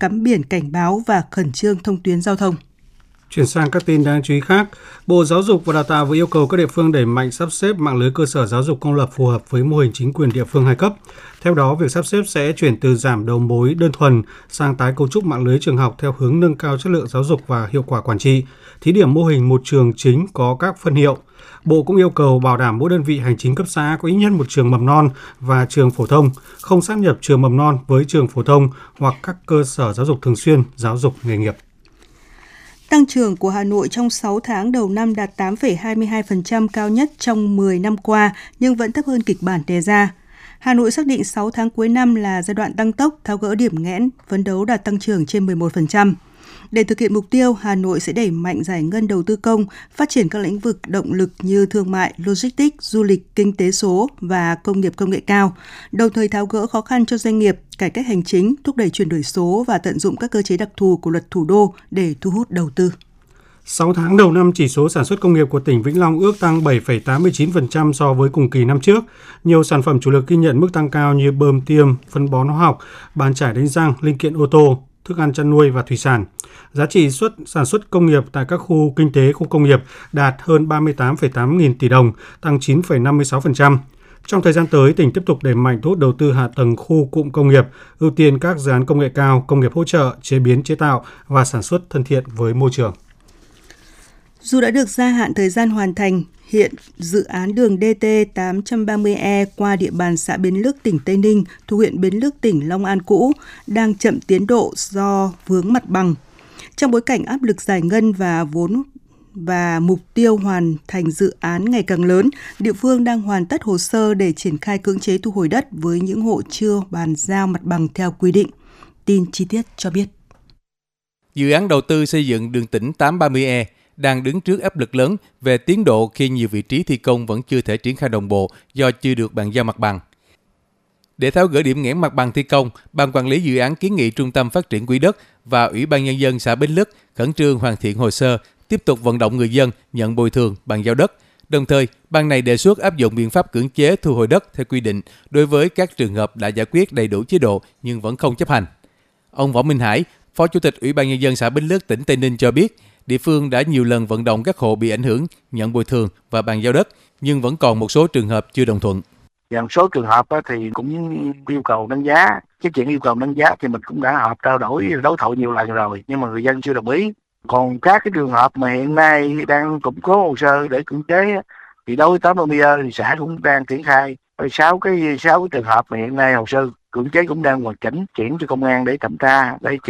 cắm biển cảnh báo và khẩn trương thông tuyến giao thông. Chuyển sang các tin đáng chú ý khác, Bộ Giáo dục và Đào tạo vừa yêu cầu các địa phương đẩy mạnh sắp xếp mạng lưới cơ sở giáo dục công lập phù hợp với mô hình chính quyền địa phương hai cấp. Theo đó, việc sắp xếp sẽ chuyển từ giảm đầu mối đơn thuần sang tái cấu trúc mạng lưới trường học theo hướng nâng cao chất lượng giáo dục và hiệu quả quản trị, thí điểm mô hình một trường chính có các phân hiệu. Bộ cũng yêu cầu bảo đảm mỗi đơn vị hành chính cấp xã có ít nhất một trường mầm non và trường phổ thông, không sáp nhập trường mầm non với trường phổ thông hoặc các cơ sở giáo dục thường xuyên, giáo dục nghề nghiệp. Tăng trưởng của Hà Nội trong 6 tháng đầu năm đạt 8,22%, cao nhất trong 10 năm qua, nhưng vẫn thấp hơn kịch bản đề ra. Hà Nội xác định 6 tháng cuối năm là giai đoạn tăng tốc, tháo gỡ điểm nghẽn, phấn đấu đạt tăng trưởng trên 11%. Để thực hiện mục tiêu, Hà Nội sẽ đẩy mạnh giải ngân đầu tư công, phát triển các lĩnh vực động lực như thương mại, logistics, du lịch, kinh tế số và công nghiệp công nghệ cao, đồng thời tháo gỡ khó khăn cho doanh nghiệp, cải cách hành chính, thúc đẩy chuyển đổi số và tận dụng các cơ chế đặc thù của luật thủ đô để thu hút đầu tư. 6 tháng đầu năm, chỉ số sản xuất công nghiệp của tỉnh Vĩnh Long ước tăng 7,89% so với cùng kỳ năm trước. Nhiều sản phẩm chủ lực ghi nhận mức tăng cao như bơm tiêm, phân bón hóa học, bàn chải đánh răng, linh kiện ô tô, thức ăn chăn nuôi và thủy sản. Giá trị sản xuất công nghiệp tại các khu kinh tế, khu công nghiệp đạt hơn 38,8 nghìn tỷ đồng, tăng 9,56%. Trong thời gian tới, tỉnh tiếp tục đẩy mạnh thu hút đầu tư hạ tầng khu cụm công nghiệp, ưu tiên các dự án công nghệ cao, công nghiệp hỗ trợ, chế biến chế tạo và sản xuất thân thiện với môi trường. Dù đã được gia hạn thời gian hoàn thành, hiện dự án đường DT 830E qua địa bàn xã Bến Lức, tỉnh Tây Ninh, thuộc huyện Bến Lức, tỉnh Long An cũ, đang chậm tiến độ do vướng mặt bằng. Trong bối cảnh áp lực giải ngân và vốn và mục tiêu hoàn thành dự án ngày càng lớn, địa phương đang hoàn tất hồ sơ để triển khai cưỡng chế thu hồi đất với những hộ chưa bàn giao mặt bằng theo quy định. Tin chi tiết cho biết. Dự án đầu tư xây dựng đường tỉnh 830E đang đứng trước áp lực lớn về tiến độ khi nhiều vị trí thi công vẫn chưa thể triển khai đồng bộ do chưa được bàn giao mặt bằng. Để tháo gỡ điểm nghẽn mặt bằng thi công, Ban quản lý dự án kiến nghị Trung tâm Phát triển Quỹ đất và Ủy ban Nhân dân xã Bến Lức khẩn trương hoàn thiện hồ sơ, tiếp tục vận động người dân nhận bồi thường, bàn giao đất. Đồng thời, ban này đề xuất áp dụng biện pháp cưỡng chế thu hồi đất theo quy định đối với các trường hợp đã giải quyết đầy đủ chế độ nhưng vẫn không chấp hành. Ông Võ Minh Hải, Phó Chủ tịch Ủy ban Nhân dân xã Bến Lức, tỉnh Tây Ninh cho biết, địa phương đã nhiều lần vận động các hộ bị ảnh hưởng nhận bồi thường và bàn giao đất, nhưng vẫn còn một số trường hợp chưa đồng thuận. Một số trường hợp thì cũng yêu cầu nâng giá. Cái chuyện yêu cầu nâng giá thì mình cũng đã họp trao đổi đấu thầu nhiều lần rồi, nhưng mà người dân chưa đồng ý. Còn các cái trường hợp mà hiện nay đang củng cố hồ sơ để cưỡng chế thì đối với 830 thì xã cũng đang triển khai 6 cái trường hợp mà hiện nay hồ sơ cưỡng chế cũng đang hoàn chỉnh chuyển cho công an để thẩm tra để